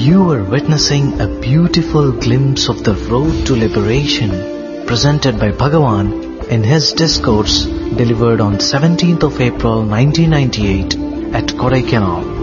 You are witnessing a beautiful glimpse of the road to liberation presented by Bhagavan in his discourse delivered on 17th of April 1998 at Kodaikanal.